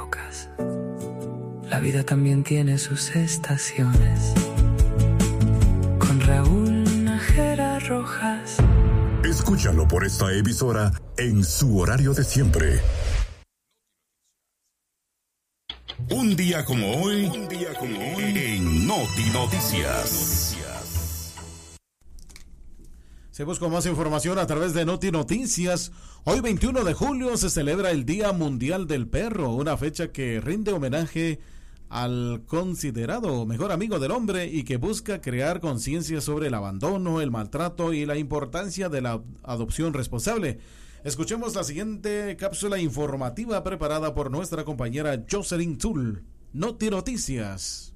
épocas. La vida también tiene sus estaciones. Con Raúl Nájera Rojas. Escúchalo por esta emisora en su horario de siempre. Un día como hoy, en Noti Noticias. Seguimos con más información a través de Noti Noticias. Hoy 21 de julio se celebra el Día Mundial del Perro, una fecha que rinde homenaje al considerado mejor amigo del hombre y que busca crear conciencia sobre el abandono, el maltrato y la importancia de la adopción responsable. Escuchemos la siguiente cápsula informativa preparada por nuestra compañera Jocelyn Zul. Noti Noticias.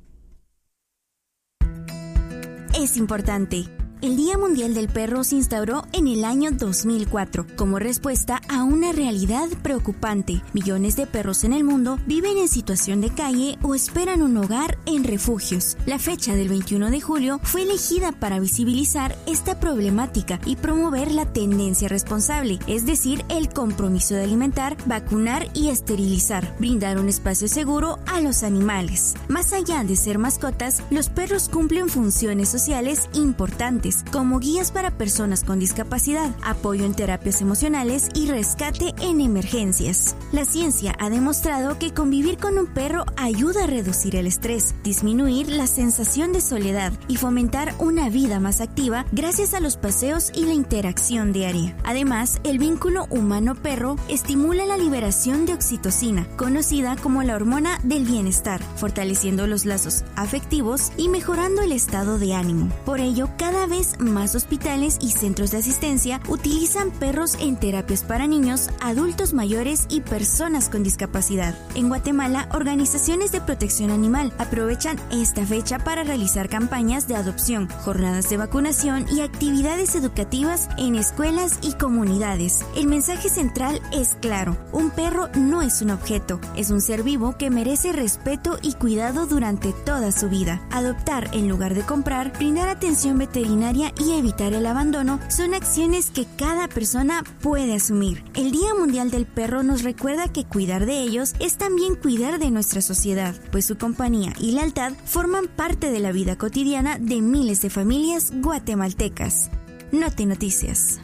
Es importante. El Día Mundial del Perro se instauró en el año 2004 como respuesta a una realidad preocupante. Millones de perros en el mundo viven en situación de calle o esperan un hogar en refugios. La fecha del 21 de julio fue elegida para visibilizar esta problemática y promover la tendencia responsable, es decir, el compromiso de alimentar, vacunar y esterilizar, brindar un espacio seguro a los animales. Más allá de ser mascotas, los perros cumplen funciones sociales importantes, como guías para personas con discapacidad, apoyo en terapias emocionales y rescate en emergencias. La ciencia ha demostrado que convivir con un perro ayuda a reducir el estrés, disminuir la sensación de soledad y fomentar una vida más activa gracias a los paseos y la interacción diaria. Además, el vínculo humano-perro estimula la liberación de oxitocina, conocida como la hormona del bienestar, fortaleciendo los lazos afectivos y mejorando el estado de ánimo. Por ello, cada vez más hospitales y centros de asistencia utilizan perros en terapias para niños, adultos mayores y personas con discapacidad. En Guatemala, organizaciones de protección animal aprovechan esta fecha para realizar campañas de adopción, jornadas de vacunación y actividades educativas en escuelas y comunidades. El mensaje central es claro: un perro no es un objeto, es un ser vivo que merece respeto y cuidado durante toda su vida. Adoptar en lugar de comprar, brindar atención veterinaria y evitar el abandono son acciones que cada persona puede asumir. El Día Mundial del Perro nos recuerda que cuidar de ellos es también cuidar de nuestra sociedad, pues su compañía y lealtad forman parte de la vida cotidiana de miles de familias guatemaltecas. Noti Noticias.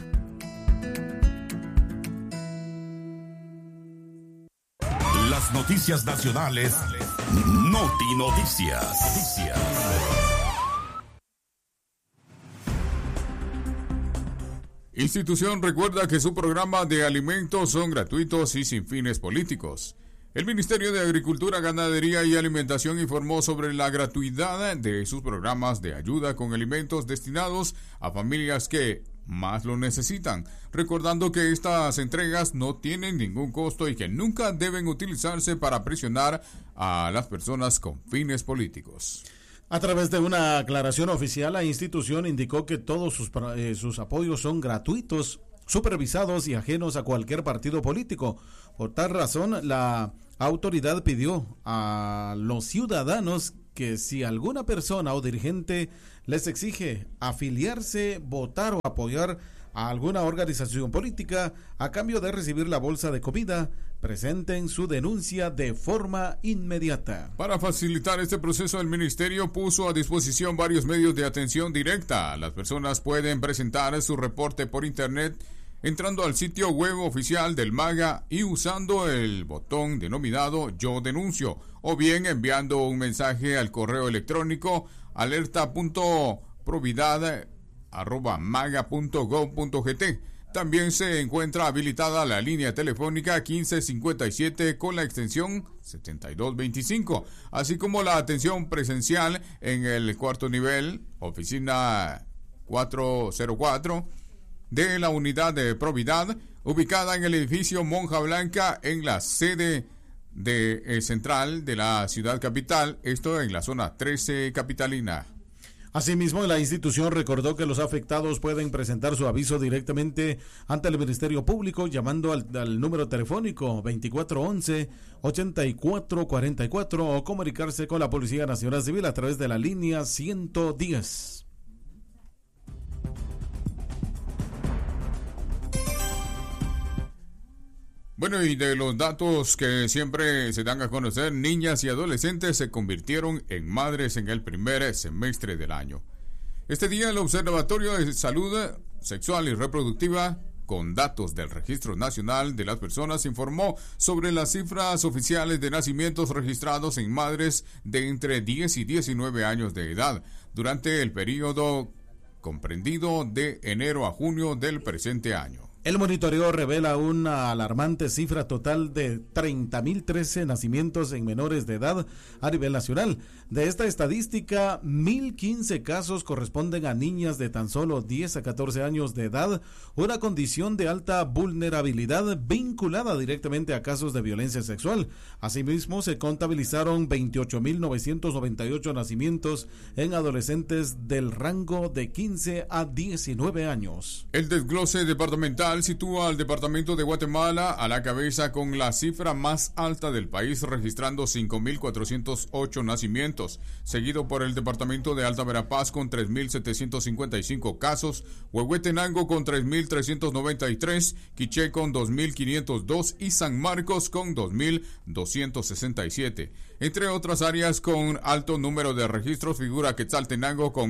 Las noticias nacionales. Noti Noticias. Institución recuerda que su programa de alimentos son gratuitos y sin fines políticos. El Ministerio de Agricultura, Ganadería y Alimentación informó sobre la gratuidad de sus programas de ayuda con alimentos destinados a familias que más lo necesitan, recordando que estas entregas no tienen ningún costo y que nunca deben utilizarse para presionar a las personas con fines políticos. A través de una aclaración oficial, la institución indicó que todos sus apoyos son gratuitos, supervisados y ajenos a cualquier partido político. Por tal razón, la autoridad pidió a los ciudadanos que si alguna persona o dirigente les exige afiliarse, votar o apoyar a alguna organización política a cambio de recibir la bolsa de comida, presenten su denuncia de forma inmediata. Para facilitar este proceso, el ministerio puso a disposición varios medios de atención directa. Las personas pueden presentar su reporte por internet entrando al sitio web oficial del MAGA y usando el botón denominado Yo Denuncio, o bien enviando un mensaje al correo electrónico alerta.providad@maga.gov.gt. También se encuentra habilitada la línea telefónica 1557 con la extensión 7225, así como la atención presencial en el cuarto nivel, oficina 404 de la unidad de Providad, ubicada en el edificio Monja Blanca, en la sede central de la ciudad capital, esto en la zona 13 capitalina. Asimismo, la institución recordó que los afectados pueden presentar su aviso directamente ante el Ministerio Público llamando al número telefónico 2411-8444 o comunicarse con la Policía Nacional Civil a través de la línea 110. Bueno, y de los datos que siempre se dan a conocer, niñas y adolescentes se convirtieron en madres en el primer semestre del año. Este día el Observatorio de Salud Sexual y Reproductiva, con datos del Registro Nacional de las Personas, informó sobre las cifras oficiales de nacimientos registrados en madres de entre 10 y 19 años de edad durante el periodo comprendido de enero a junio del presente año. El monitoreo revela una alarmante cifra total de 30.013 nacimientos en menores de edad a nivel nacional. De esta estadística, 1.015 casos corresponden a niñas de tan solo 10 a 14 años de edad, una condición de alta vulnerabilidad vinculada directamente a casos de violencia sexual. Asimismo, se contabilizaron 28.998 nacimientos en adolescentes del rango de 15 a 19 años. El desglose departamental sitúa al departamento de Guatemala a la cabeza con la cifra más alta del país, registrando 5.408 nacimientos, seguido por el departamento de Alta Verapaz con 3.755 casos, Huehuetenango con 3.393, Quiché con 2.502 y San Marcos con 2.267. Entre otras áreas con alto número de registros figura Quetzaltenango con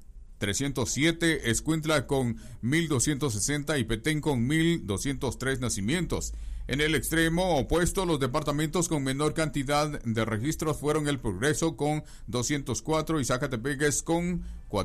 1.307, Escuintla con 1.260 y Petén con 1.203 nacimientos. En el extremo opuesto, los departamentos con menor cantidad de registros fueron El Progreso con 204 y Zacatepeques con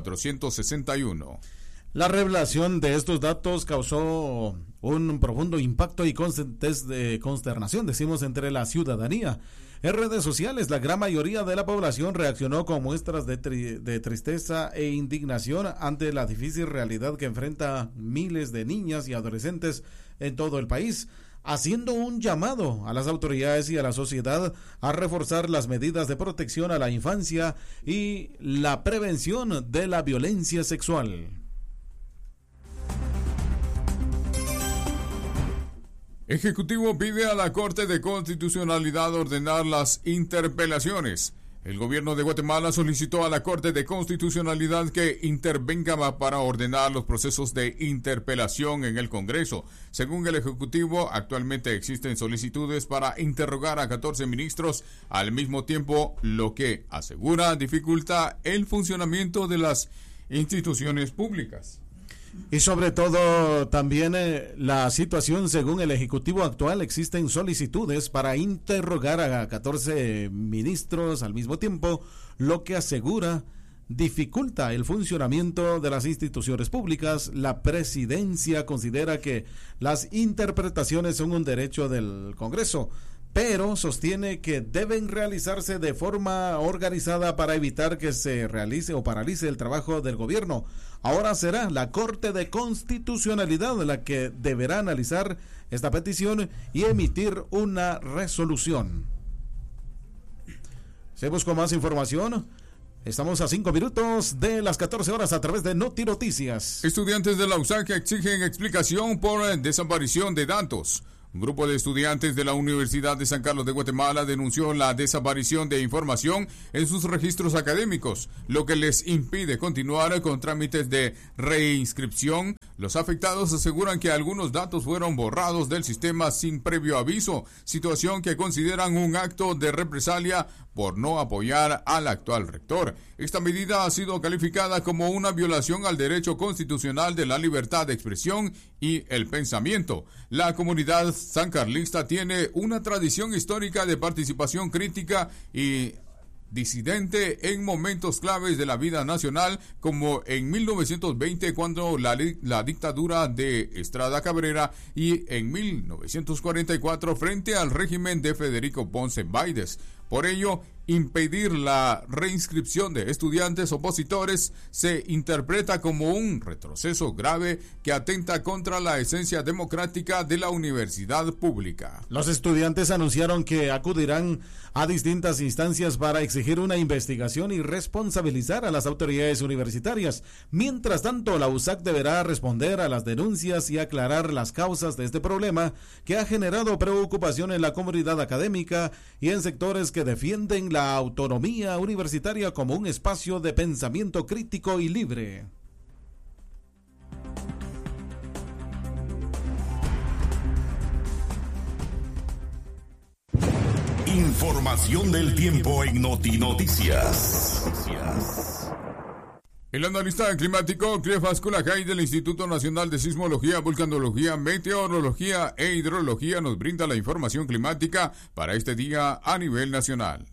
461. La revelación de estos datos causó un profundo impacto y consternación, decimos, entre la ciudadanía. En redes sociales, la gran mayoría de la población reaccionó con muestras de tristeza e indignación ante la difícil realidad que enfrenta miles de niñas y adolescentes en todo el país, haciendo un llamado a las autoridades y a la sociedad a reforzar las medidas de protección a la infancia y la prevención de la violencia sexual. Ejecutivo pide a la Corte de Constitucionalidad ordenar las interpelaciones. El gobierno de Guatemala solicitó a la Corte de Constitucionalidad que intervenga para ordenar los procesos de interpelación en el Congreso. Según el Ejecutivo, actualmente existen solicitudes para interrogar a 14 ministros al mismo tiempo, lo que asegura dificulta el funcionamiento de las instituciones públicas. Y sobre todo también la situación, según el Ejecutivo actual, existen solicitudes para interrogar a 14 ministros al mismo tiempo, lo que asegura dificulta el funcionamiento de las instituciones públicas. La presidencia considera que las interpretaciones son un derecho del Congreso, pero sostiene que deben realizarse de forma organizada para evitar que se realice o paralice el trabajo del gobierno. Ahora será la Corte de Constitucionalidad la que deberá analizar esta petición y emitir una resolución. Seguimos con más información. Estamos a 5 minutos de las 14 horas a través de Noti Noticias. Estudiantes de la USAC exigen explicación por desaparición de datos. Un grupo de estudiantes de la Universidad de San Carlos de Guatemala denunció la desaparición de información en sus registros académicos, lo que les impide continuar con trámites de reinscripción. Los afectados aseguran que algunos datos fueron borrados del sistema sin previo aviso, situación que consideran un acto de represalia por no apoyar al actual rector. Esta medida ha sido calificada como una violación al derecho constitucional de la libertad de expresión y el pensamiento. La comunidad sancarlista tiene una tradición histórica de participación crítica y disidente en momentos claves de la vida nacional, como en 1920 cuando la dictadura de Estrada Cabrera y en 1944 frente al régimen de Federico Ponce Baides. Por ello, impedir la reinscripción de estudiantes opositores se interpreta como un retroceso grave que atenta contra la esencia democrática de la universidad pública. Los estudiantes anunciaron que acudirán a distintas instancias para exigir una investigación y responsabilizar a las autoridades universitarias. Mientras tanto, la USAC deberá responder a las denuncias y aclarar las causas de este problema que ha generado preocupación en la comunidad académica y en sectores que defienden la autonomía universitaria como un espacio de pensamiento crítico y libre. Información del tiempo en Notinoticias. El analista climático Clefas Culajay del Instituto Nacional de Sismología, Vulcanología, Meteorología e Hidrología nos brinda la información climática para este día a nivel nacional.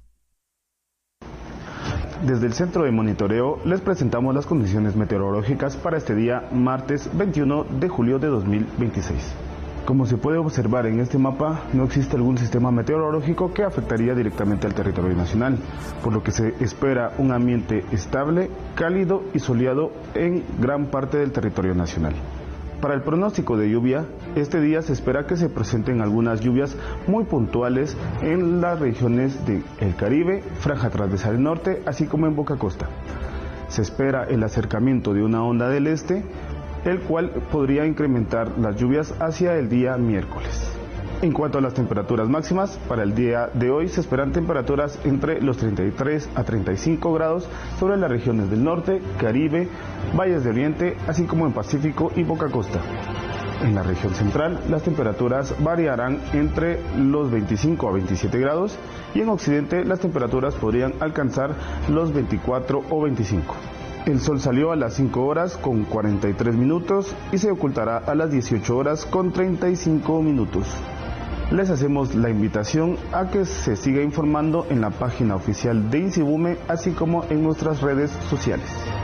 Desde el Centro de Monitoreo les presentamos las condiciones meteorológicas para este día, martes 21 de julio de 2026. Como se puede observar en este mapa, no existe algún sistema meteorológico que afectaría directamente al territorio nacional, por lo que se espera un ambiente estable, cálido y soleado en gran parte del territorio nacional. Para el pronóstico de lluvia, este día se espera que se presenten algunas lluvias muy puntuales en las regiones del Caribe, franja transversal norte, así como en Boca Costa. Se espera el acercamiento de una onda del este, el cual podría incrementar las lluvias hacia el día miércoles. En cuanto a las temperaturas máximas, para el día de hoy se esperan temperaturas entre los 33 a 35 grados sobre las regiones del norte, Caribe, Valles de Oriente, así como en Pacífico y Boca Costa. En la región central, las temperaturas variarán entre los 25 a 27 grados y en Occidente las temperaturas podrían alcanzar los 24 o 25. El sol salió a las 5 horas con 43 minutos y se ocultará a las 18 horas con 35 minutos. Les hacemos la invitación a que se siga informando en la página oficial de INSIBUME, así como en nuestras redes sociales.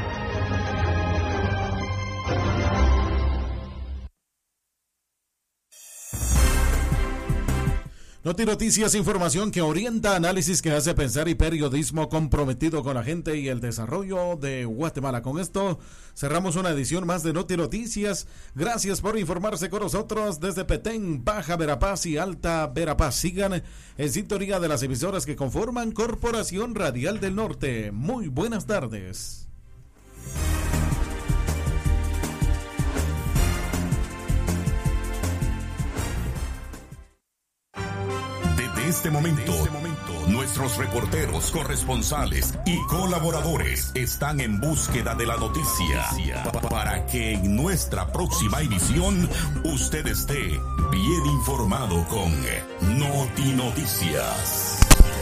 Notinoticias, información que orienta, análisis que hace pensar y periodismo comprometido con la gente y el desarrollo de Guatemala. Con esto cerramos una edición más de Notinoticias. Gracias por informarse con nosotros desde Petén, Baja Verapaz y Alta Verapaz. Sigan en sintonía de las emisoras que conforman Corporación Radial del Norte. Muy buenas tardes. Desde este momento, nuestros reporteros, corresponsales y colaboradores están en búsqueda de la noticia para que en nuestra próxima emisión usted esté bien informado con Notinoticias.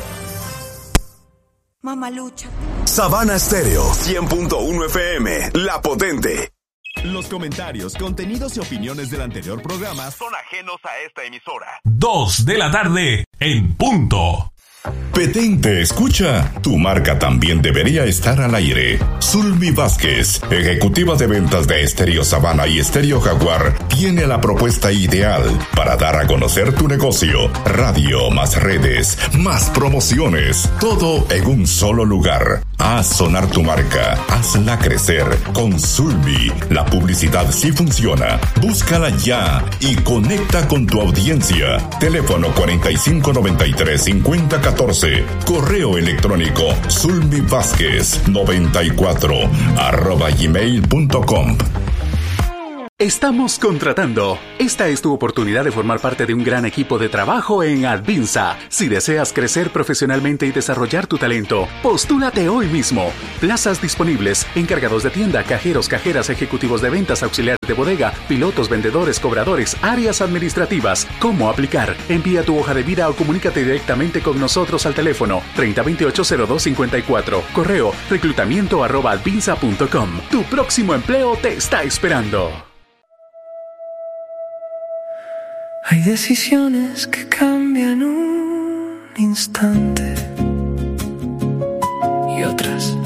Mamalucha. Sabana Estéreo 100.1 FM, La Potente. Los comentarios, contenidos y opiniones del anterior programa son ajenos a esta emisora. 2 de la tarde en punto. Petén te escucha. Tu marca también debería estar al aire. Zulmi Vázquez, ejecutiva de ventas de Estéreo Sabana y Estéreo Jaguar, tiene la propuesta ideal para dar a conocer tu negocio. Radio, más redes, más promociones, todo en un solo lugar. Haz sonar tu marca, hazla crecer con Zulmi. La publicidad sí funciona. Búscala ya y conecta con tu audiencia. Teléfono 4593-5014. Correo electrónico zulmivázquez94@gmail.com. Estamos contratando. Esta es tu oportunidad de formar parte de un gran equipo de trabajo en Advinsa. Si deseas crecer profesionalmente y desarrollar tu talento, postúlate hoy mismo. Plazas disponibles: encargados de tienda, cajeros, cajeras, ejecutivos de ventas, auxiliares de bodega, pilotos, vendedores, cobradores, áreas administrativas. ¿Cómo aplicar? Envía tu hoja de vida o comunícate directamente con nosotros al teléfono 3028-0254. Correo reclutamiento@advinsa.com. Tu próximo empleo te está esperando. Hay decisiones que cambian un instante y otras